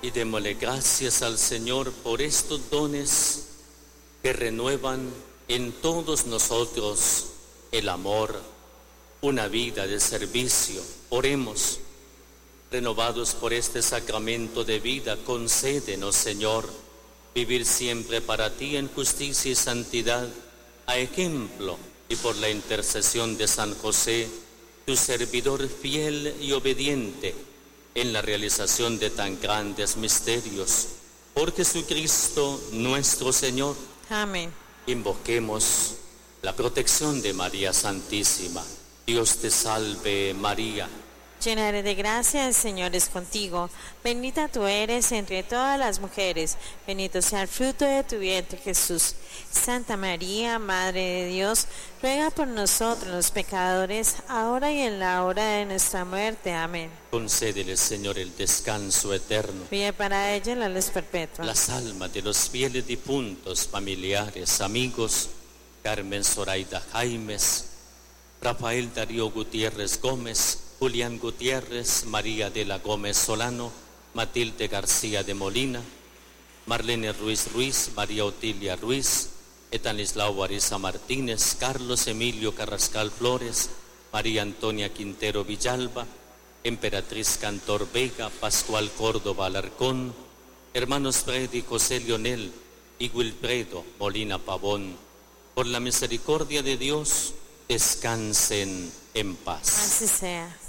Y démosle gracias al Señor por estos dones que renuevan en todos nosotros el amor, una vida de servicio. Oremos. Renovados por este sacramento de vida, concédenos, Señor, vivir siempre para ti en justicia y santidad, a ejemplo y por la intercesión de San José, tu servidor fiel y obediente, en la realización de tan grandes misterios. Por Jesucristo nuestro Señor. Amén. Invoquemos la protección de María Santísima. Dios te salve, María. Llena eres de gracia, el Señor es contigo. Bendita tú eres entre todas las mujeres. Bendito sea el fruto de tu vientre, Jesús. Santa María, Madre de Dios, ruega por nosotros los pecadores, ahora y en la hora de nuestra muerte. Amén. Concédele, Señor, el descanso eterno. Pide para ella la luz perpetua. Las almas de los fieles difuntos, familiares, amigos, Carmen Zoraida Jaimes, Rafael Darío Gutiérrez Gómez, Julián Gutiérrez, María de la Gómez Solano, Matilde García de Molina, Marlene Ruiz Ruiz, María Otilia Ruiz, Etanislao Ariza Martínez, Carlos Emilio Carrascal Flores, María Antonia Quintero Villalba, Emperatriz Cantor Vega, Pascual Córdoba Alarcón, hermanos Freddy José Leonel y Wilfredo Molina Pavón. Por la misericordia de Dios, descansen en paz. Así sea.